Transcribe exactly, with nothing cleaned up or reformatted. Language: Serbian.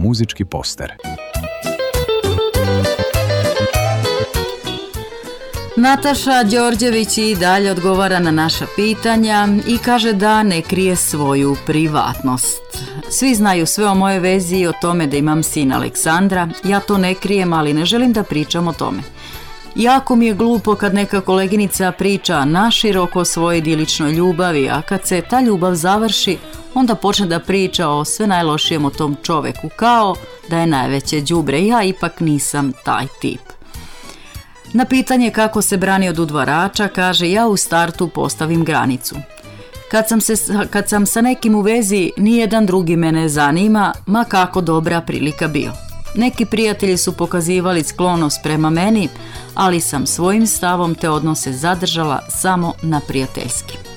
muzički poster. Nataša Đorđević i dalje odgovara na naša pitanja i kaže da ne krije svoju privatnost. Svi znaju sve o mojoj vezi i o tome da imam sina Aleksandra. Ja to ne krijem, ali ne želim da pričam o tome. Jako mi je glupo kad neka koleginica priča naširoko o svojoj idiličnoj ljubavi, a kad se ta ljubav završi, onda počne da priča o sve najlošijem o tom čoveku, kao da je najveće đubre. Ja ipak nisam taj tip. Na pitanje kako se brani od udvarača, kaže: ja u startu postavim granicu. Kad sam, se, kad sam sa nekim u vezi, nijedan drugi me ne zanima, ma kako dobra prilika bio. Neki prijatelji su pokazivali sklonost prema meni, ali sam svojim stavom te odnose zadržala samo na prijateljski.